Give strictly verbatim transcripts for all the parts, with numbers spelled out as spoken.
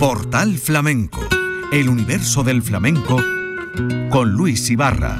Portal Flamenco, el universo del flamenco con Luis Ibarra.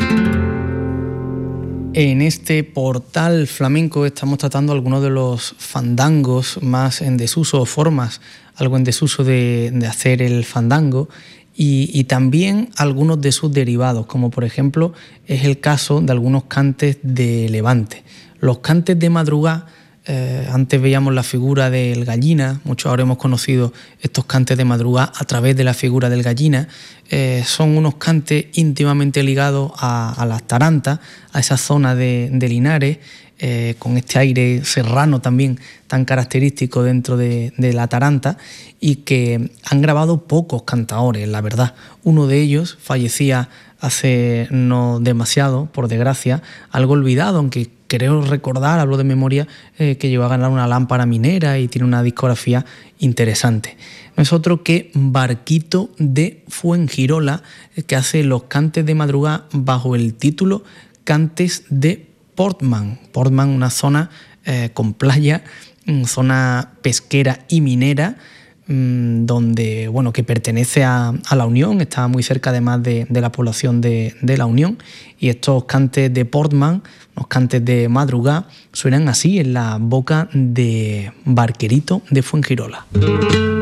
En este Portal Flamenco estamos tratando algunos de los fandangos más en desuso, o formas algo en desuso de, de hacer el fandango, y, y también algunos de sus derivados, como por ejemplo es el caso de algunos cantes de Levante. Los cantes de madrugá, eh, antes veíamos la figura del gallina, muchos ahora hemos conocido estos cantes de madrugá a través de la figura del gallina. Eh, son unos cantes íntimamente ligados a, a las tarantas, a esa zona de, de Linares, eh, con este aire serrano también tan característico dentro de, de la taranta, y que han grabado pocos cantaores, la verdad. Uno de ellos fallecía hace no demasiado, por desgracia, algo olvidado, aunque creo recordar, hablo de memoria, eh, que llegó a ganar una lámpara minera y tiene una discografía interesante. No es otro que Barquito de Fuengirola, que hace los cantes de madrugá bajo el título Cantes de Portman. Portman, una zona eh, con playa, una zona pesquera y minera, mmm, donde, bueno, que pertenece a, a La Unión, está muy cerca además de, de la población de, de La Unión, y estos cantes de Portman, los cantes de madrugá, suenan así en la boca de Barquerito de Fuengirola.